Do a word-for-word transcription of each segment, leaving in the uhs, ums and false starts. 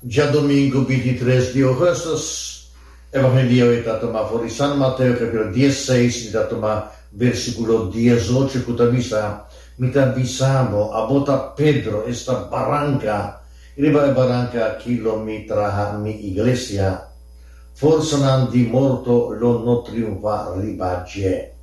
Ya domingo veintitrés de agosto, Evangelio está tomado por San Mateo, capítulo dieciséis, está tomado versículo dieciocho, que avisa, mita avisamos, a bota Pedro, esta barranca, y la barranca kilometra mi iglesia, forse non di morto lo no triunfa ribaje.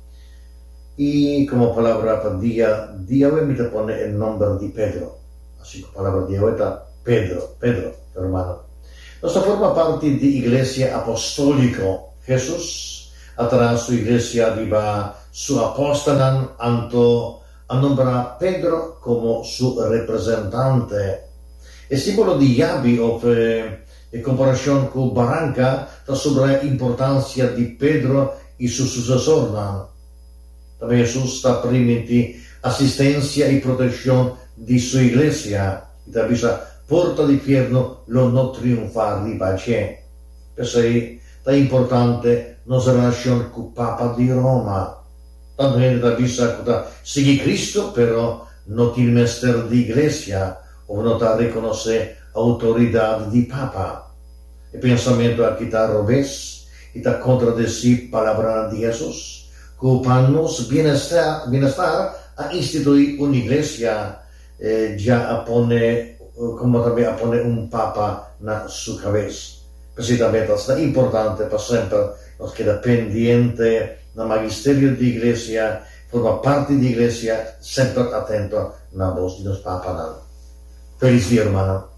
Y como palabra para día, día hoy me te pone el nombre de Pedro. Así que palabra día hoy está Pedro, Pedro, hermano. Nuestra forma parte de iglesia apostólico. Jesús, atrás su iglesia, viva su apóstol, anto a nombrar Pedro como su representante. El símbolo de Yavi, o en comparación con Barranca, está sobre la importancia de Pedro y su sucesor. También Jesús está permitiendo asistencia y protección de su iglesia. Y te avisa, porta di infierno lo no triunfa ribache. Per sei è importante nostra relazione con Papa di Roma. Tanto che ti avvisa che segui Cristo, però non ti mester di iglesia, o non ti riconosce autorità di Papa. Il pensamento a chi ti robes, e ti contraddessi palabra di Jesus, che pannos bienestar, bienestar a istituire un'iglesia eh, già pone como también a poner un papa na su cabeza. Precisamente es importante para siempre nos queda pendiente na magisterio de iglesia, forma parte de iglesia, siempre atento na voz de los papas. Feliz día, hermano.